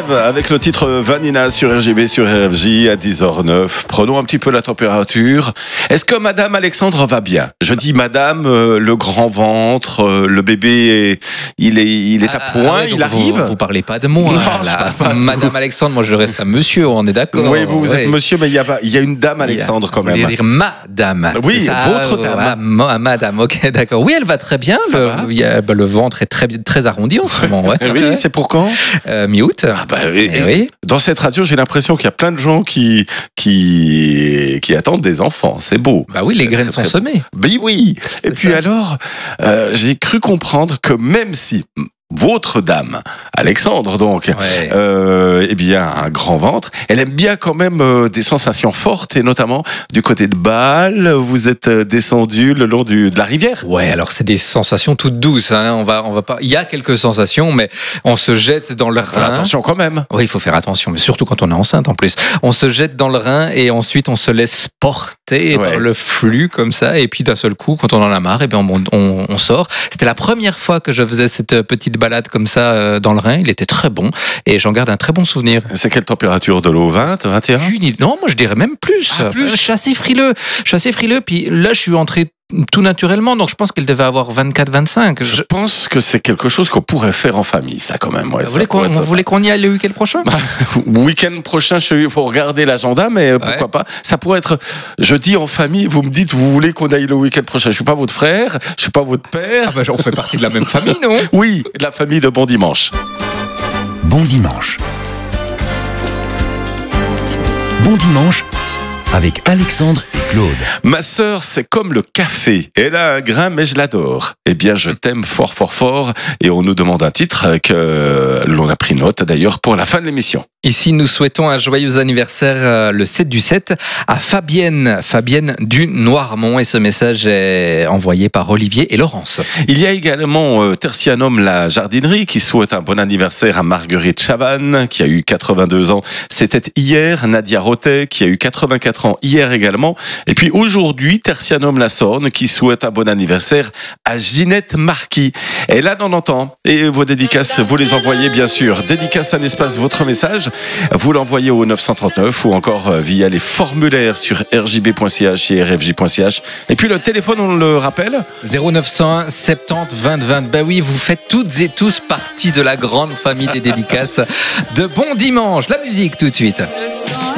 Love avec le titre Vanina sur RGB, sur RFJ à 10h09. Prenons un petit peu la température. Est-ce que Madame Alexandre va bien? Je dis Madame, le grand ventre, le bébé, il est à point, il arrive. Vous parlez pas de moi. Non, là. Madame Alexandre, moi je reste à monsieur, on est d'accord. Oui, vous êtes monsieur, mais il y a une dame Alexandre quand même. Vous voulez dire madame? Oui, ça, votre dame. Madame, ok, d'accord. Oui, elle va très bien. Le ventre est très arrondi en ce moment. Ouais. Oui, c'est pour quand? Mi-août. Ah bah, oui. Dans cette radio, j'ai l'impression qu'il y a plein de gens qui attendent des enfants. C'est beau. Bah oui, les graines sont semées. Oui. Et puis ça. alors, j'ai cru comprendre que même si votre dame, Alexandre donc, eh bien un grand ventre, elle aime bien quand même des sensations fortes et notamment du côté de Bâle. Vous êtes descendu le long de la rivière. Ouais, alors c'est des sensations toutes douces. Hein. On va pas. Il y a quelques sensations, mais on se jette dans le Rhin. Attention quand même. Oui, il faut faire attention, mais surtout quand on est enceinte en plus. On se jette dans le Rhin et ensuite on se laisse porter par le flux comme ça. Et puis d'un seul coup, quand on en a marre, et bien on sort. C'était la première fois que je faisais cette petite balade comme ça dans le Rhin. Il était très bon et j'en garde un très bon souvenir. C'est quelle température de l'eau? 20, 21? Non, moi je dirais même plus. Je suis assez frileux. Puis là, je suis entré tout naturellement, donc je pense qu'elle devait avoir 24-25. Je pense que c'est quelque chose qu'on pourrait faire en famille, ça quand même. Ouais, vous voulez qu'on y aille le week-end prochain? Week-end prochain, il faut regarder l'agenda, mais pourquoi pas. Ça pourrait être, je dis en famille, vous me dites, vous voulez qu'on aille le week-end prochain. Je suis pas votre frère, je suis pas votre père. On fait partie de la même famille, non? Oui, de la famille de Bon Dimanche. Bon Dimanche. Bon Dimanche avec Alexandre et Claude. Ma sœur, c'est comme le café. Elle a un grain, mais je l'adore. Eh bien, je t'aime fort, fort, fort. Et on nous demande un titre que l'on a pris note d'ailleurs pour la fin de l'émission. Ici, nous souhaitons un joyeux anniversaire le 7/7 à Fabienne du Noirmont. Et ce message est envoyé par Olivier et Laurence. Il y a également Tertianum la jardinerie qui souhaite un bon anniversaire à Marguerite Chavannes qui a eu 82 ans. C'était hier. Nadia Rotet qui a eu 84 ans hier également. Et puis aujourd'hui, Tertianum la Sorne qui souhaite un bon anniversaire à Ginette Marquis. Et là, on entend. Et vos dédicaces, vous les envoyez bien sûr. Dédicace à l'espace votre message. Vous l'envoyez au 939 ou encore via les formulaires sur rjb.ch et rfj.ch. Et puis le téléphone, on le rappelle, 0901 70 20 20. Ben oui, vous faites toutes et tous partie de la grande famille des dédicaces de Bon Dimanche. La musique tout de suite.